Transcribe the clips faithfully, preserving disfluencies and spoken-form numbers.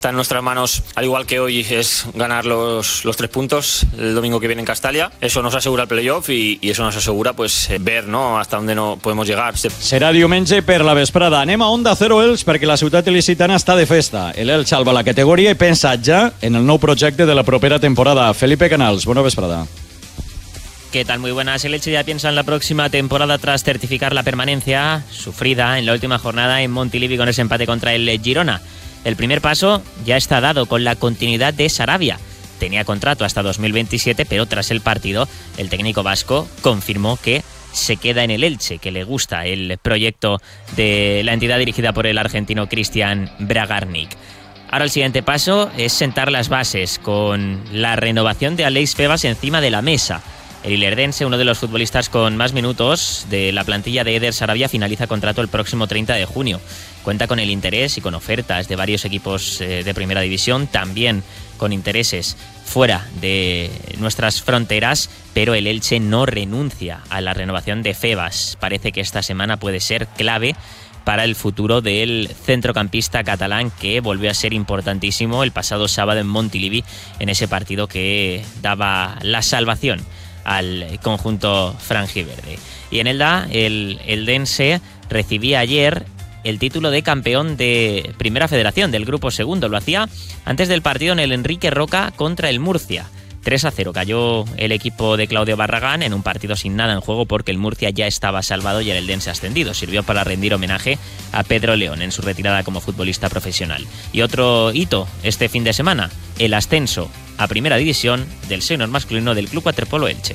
Está en nuestras manos, al igual que hoy, es ganar los, los tres puntos el domingo que viene en Castalia. Eso nos asegura el playoff y, y eso nos asegura pues ver, ¿no?, hasta dónde no podemos llegar. Serà diumenge per la vesprada. Anem a Onda Cero Elx perquè la ciutat il·licitana està de festa. L'Elx salva la categoria i pensa ja en el nou projecte de la propera temporada. Felipe Canals, bona vesprada. ¿Qué tal? Muy buenas. El Elche ya piensa en la próxima temporada tras certificar la permanencia sufrida en la última jornada en Montilivi con ese empate contra el Girona. El primer paso ya está dado con la continuidad de Sarabia. Tenía contrato hasta dos mil veintisiete, pero tras el partido, el técnico vasco confirmó que se queda en el Elche, que le gusta el proyecto de la entidad dirigida por el argentino Christian Bragarnik. Ahora el siguiente paso es sentar las bases con la renovación de Aleix Febas encima de la mesa. El ilerdense, uno de los futbolistas con más minutos de la plantilla de Eder Sarabia, finaliza contrato el próximo treinta de junio. Cuenta con el interés y con ofertas de varios equipos de primera división, también con intereses fuera de nuestras fronteras, pero el Elche no renuncia a la renovación de Febas. Parece que esta semana puede ser clave para el futuro del centrocampista catalán, que volvió a ser importantísimo el pasado sábado en Montilivi, en ese partido que daba la salvación al conjunto franjiverde. Y en Elda, el eldense recibía ayer el título de campeón de Primera Federación del Grupo Segundo. Lo hacía antes del partido en el Enrique Roca contra el Murcia. tres a cero cayó el equipo de Claudio Barragán en un partido sin nada en juego porque el Murcia ya estaba salvado y el eldense ascendido. Sirvió para rendir homenaje a Pedro León en su retirada como futbolista profesional. Y otro hito este fin de semana, el ascenso a Primera División del senior masculino del Club Waterpolo Elche.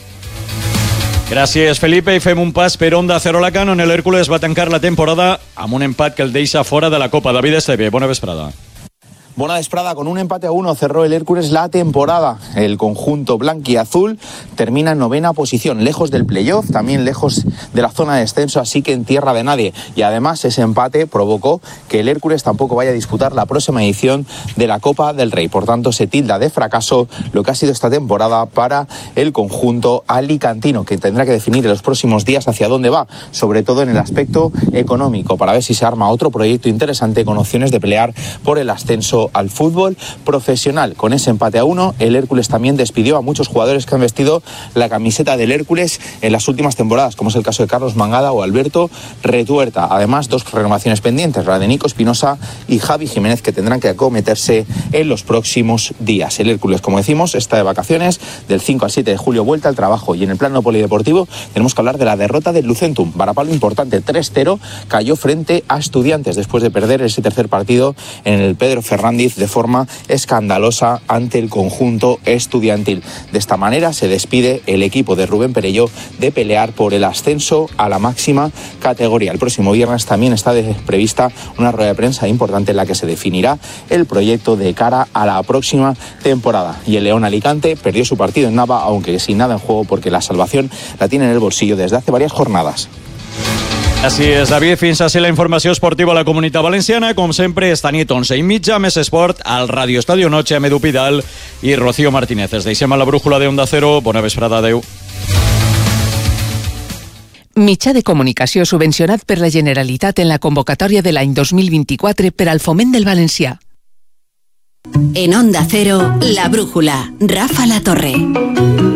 Gràcies, Felipe. I fem un pas per Onda Cero Alacant, on l'Hèrcules va tancar la temporada amb un empat que el deixa fora de la Copa. David Esteve, bona vesprada. Buena vesprada, con un empate a uno cerró el Hércules la temporada. El conjunto blanquiazul termina en novena posición, lejos del playoff, también lejos de la zona de descenso, así que en tierra de nadie. Y además ese empate provocó que el Hércules tampoco vaya a disputar la próxima edición de la Copa del Rey. Por tanto, se tilda de fracaso lo que ha sido esta temporada para el conjunto alicantino, que tendrá que definir en los próximos días hacia dónde va, sobre todo en el aspecto económico, para ver si se arma otro proyecto interesante con opciones de pelear por el ascenso al fútbol profesional. Con ese empate a uno, el Hércules también despidió a muchos jugadores que han vestido la camiseta del Hércules en las últimas temporadas, como es el caso de Carlos Mangada o Alberto Retuerta. Además, dos renovaciones pendientes, la de Nico Espinosa y Javi Jiménez, que tendrán que acometerse en los próximos días. El Hércules, como decimos, está de vacaciones. Del cinco al siete de julio vuelta al trabajo. Y en el plano polideportivo tenemos que hablar de la derrota del Lucentum. Varapalo importante, tres cero, cayó frente a Estudiantes después de perder ese tercer partido en el Pedro Fernández de forma escandalosa ante el conjunto estudiantil. De esta manera se despide el equipo de Rubén Perelló de pelear por el ascenso a la máxima categoría. El próximo viernes también está prevista una rueda de prensa importante en la que se definirá el proyecto de cara a la próxima temporada. Y el León Alicante perdió su partido en Nava, aunque sin nada en juego, porque la salvación la tiene en el bolsillo desde hace varias jornadas. Gràcies, David. Fins així la informació esportiva a la Comunitat Valenciana. Com sempre, esta nit onze i mitja, més esport al Radio Estadio Noche amb Edu Pidal i Rocío Martínez. Es deixem a la brújula de Onda Cero. Bona vesprada, adeu. Mitjà de comunicació subvencionat per la Generalitat en la convocatòria de l'any dos mil vint-i-quatre per al foment del valencià. En Onda Cero, La Brújula, Rafa La Torre.